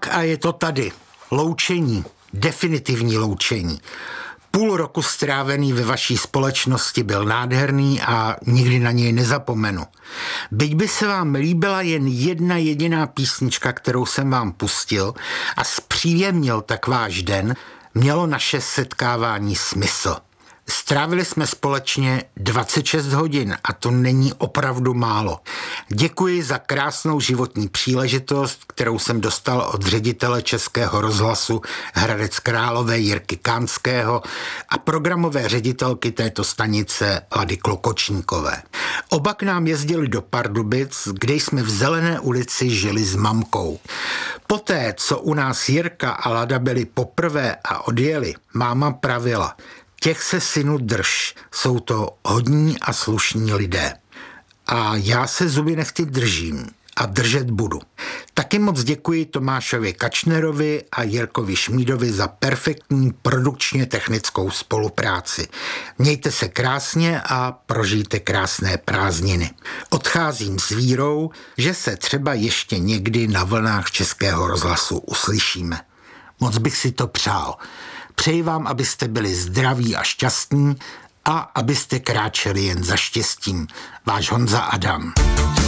a je to tady. Loučení. Definitivní loučení. Půl roku strávený ve vaší společnosti byl nádherný a nikdy na něj nezapomenu. Byť by se vám líbila jen jedna jediná písnička, kterou jsem vám pustil a zpříjemnil tak váš den, mělo naše setkávání smysl. Strávili jsme společně 26 hodin a to není opravdu málo. Děkuji za krásnou životní příležitost, kterou jsem dostal od ředitele Českého rozhlasu Hradec Králové Jirky Kánského a programové ředitelky této stanice Lady Klokočníkové. Oba k nám jezdili do Pardubic, kde jsme v Zelené ulici žili s mamkou. Poté, co u nás Jirka a Lada byli poprvé a odjeli, máma pravila: těch se, synu, drž, jsou to hodní a slušní lidé. A já se zuby nechty držím a držet budu. Taky moc děkuji Tomášovi Kačnerovi a Jirkovi Šmídovi za perfektní produkčně technickou spolupráci. Mějte se krásně a prožijte krásné prázdniny. Odcházím s vírou, že se třeba ještě někdy na vlnách Českého rozhlasu uslyšíme. Moc bych si to přál. Přeji vám, abyste byli zdraví a šťastní a abyste kráčeli jen za štěstím. Váš Honza Adam.